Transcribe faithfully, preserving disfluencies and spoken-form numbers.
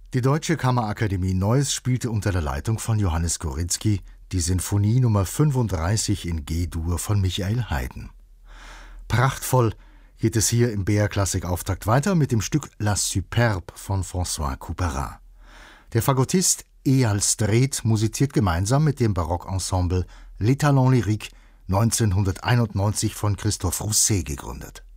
Die Deutsche Kammerakademie Neuss spielte unter der Leitung von Johannes Gorizki die Sinfonie Nummer fünfunddreißig in G-Dur von Michael Haydn. Prachtvoll geht es hier im B R-Klassik-Auftakt weiter mit dem Stück La Superbe von François Couperin. Der Fagottist Eyal Strait musiziert gemeinsam mit dem Barockensemble Les Talents Lyriques, neunzehnhunderteinundneunzig von Christophe Rousset gegründet.